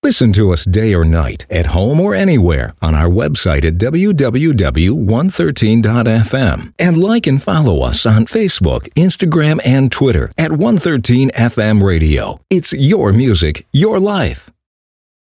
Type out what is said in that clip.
Listen to us day or night, at home or anywhere, on our website at www.113.fm. And like and follow us on Facebook, Instagram, and Twitter at 113FM Radio. It's your music, your life.